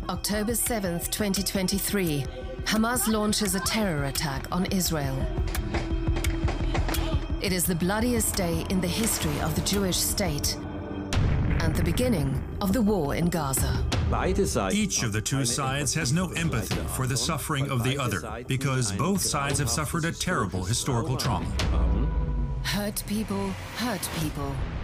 October 7th, 2023, Hamas launches a terror attack on Israel. It is the bloodiest day in the history of the Jewish state and the beginning of the war in Gaza. Each of the two sides has no empathy for the suffering of the other because both sides have suffered a terrible historical trauma. Hurt people hurt people.